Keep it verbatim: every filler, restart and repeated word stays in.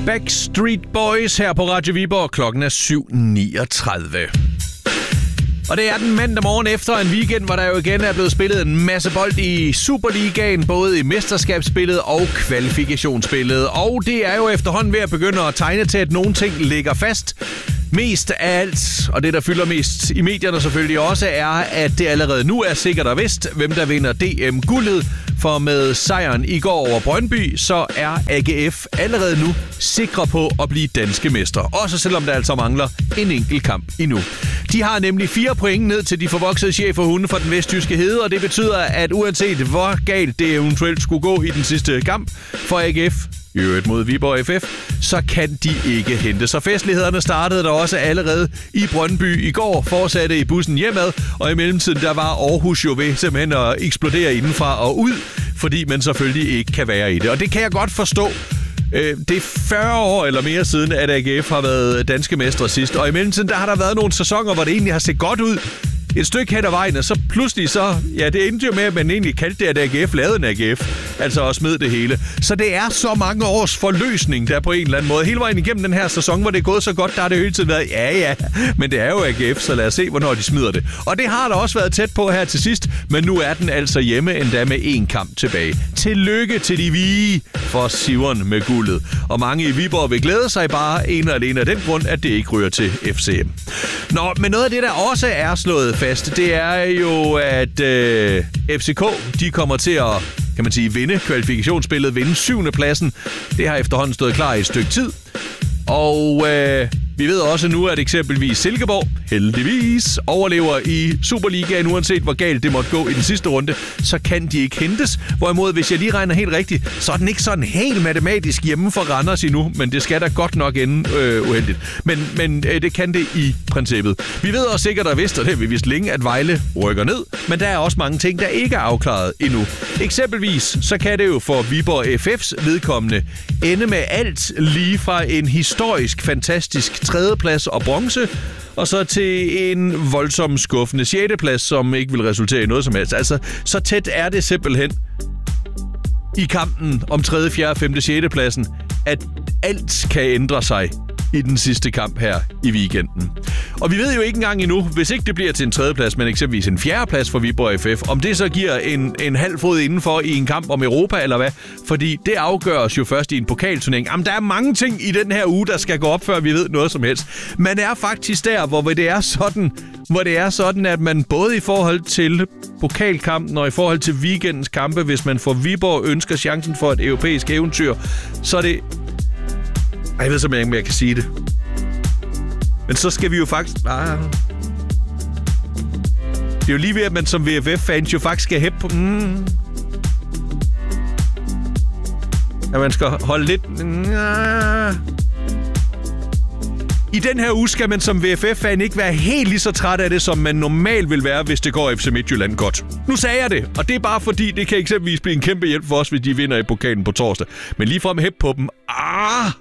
Backstreet Boys her på Radio Viborg. Klokken er syv niogtredive. Og det er den mandag morgen efter en weekend, hvor der jo igen er blevet spillet en masse bold i Superligaen, både i mesterskabsspillet og kvalifikationsspillet. Og det er jo efterhånden ved at begynde at tegne til, at nogle ting ligger fast. Mest af alt, og det der fylder mest i medierne selvfølgelig også, er, at det allerede nu er sikkert og vist, hvem der vinder D M-guldet. For med sejren i går over Brøndby, så er A G F allerede nu sikre på at blive danske mestre. Også selvom der altså mangler en enkelt kamp endnu. De har nemlig fire point ned til de forvoksede cheferhunde fra den vestjyske hede, og det betyder, at uanset hvor galt det eventuelt skulle gå i den sidste kamp for A G F, i øvrigt mod Viborg F F, så kan de ikke hente. Så festlighederne startede der også allerede i Brøndby i går, fortsatte i bussen hjemad, og i mellemtiden der var Aarhus jo ved simpelthen at eksplodere indenfra og ud, fordi man selvfølgelig ikke kan være i det. Og det kan jeg godt forstå. Det er fyrre år eller mere siden, at A G F har været danske mestre sidst, og i mellemtiden der har der været nogle sæsoner, hvor det egentlig har set godt ud. Et stykke hen ad vejen, og så pludselig så... Ja, det endte jo med, at man egentlig kaldte det, at A G F lavede en A G F. Altså og smed det hele. Så det er så mange års forløsning der på en eller anden måde. Hele vejen igennem den her sæson, hvor det er gået så godt, der har det hele tiden været, ja ja, men det er jo A G F, så lad os se, hvornår de smider det. Og det har der også været tæt på her til sidst, men nu er den altså hjemme endda med en kamp tilbage. Tillykke til de vige for siveren med guldet. Og mange i Viborg vil glæde sig bare en og alene af den grund, at det ikke ryger til F C M. Nå, men noget af det, der også er slået fast, det er jo, at øh, F C K, de kommer til at, kan man sige, vinde kvalifikationsspillet, vinde syvende pladsen. Det har efterhånden stået klar i et stykke tid. Og øh, vi ved også nu, at eksempelvis Silkeborg heldigvis overlever i Superligaen, uanset hvor galt det måtte gå i den sidste runde, så kan de ikke hentes. Hvorimod, hvis jeg lige regner helt rigtigt, så er den ikke sådan helt matematisk hjemme for Randers endnu, men det skal da godt nok ende øh, uheldigt. Men, men øh, det kan det i princippet. Vi ved også sikkert og vidst, og det har vi vist længe, at Vejle rykker ned, men der er også mange ting, der ikke er afklaret endnu. Eksempelvis, så kan det jo for Viborg F F's vedkommende ende med alt lige fra en historisk, fantastisk tredjeplads og bronze, og så til en voldsom skuffende sjetteplads, som ikke vil resultere i noget som helst. Altså, så tæt er det simpelthen i kampen om tredje, fjerde, femte, sjette pladsen, at alt kan ændre sig i den sidste kamp her i weekenden. Og vi ved jo ikke engang endnu, hvis ikke det bliver til en tredjeplads, men eksempelvis en fjerdeplads for Viborg F F, om det så giver en, en halv fod indenfor i en kamp om Europa, eller hvad? Fordi det afgøres jo først i en pokalturnering. Jamen, der er mange ting i den her uge, der skal gå op, før vi ved noget som helst. Man er faktisk der, hvor det er sådan, hvor det er sådan, at man både i forhold til pokalkampen og i forhold til weekendens kampe, hvis man for Viborg ønsker chancen for et europæisk eventyr, så er det... Ej, jeg ved simpelthen ikke, om jeg kan sige det. Men så skal vi jo faktisk... Ah. Det er jo lige ved, at man som V F F-fans jo faktisk skal hæppe på... Mm. At man skal holde lidt... Ah. I den her uge skal man som V F F-fan ikke være helt lige så træt af det, som man normalt vil være, hvis det går F C Midtjylland godt. Nu sagde jeg det, og det er bare fordi, det kan eksempelvis blive en kæmpe hjælp for os, hvis de vinder i pokalen på torsdag. Men lige frem hæppe på dem... Ah!